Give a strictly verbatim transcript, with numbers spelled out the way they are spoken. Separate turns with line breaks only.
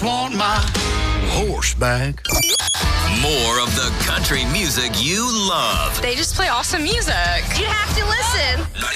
Want my horse back.
More of the country music you love.
They just play awesome music. You have to listen.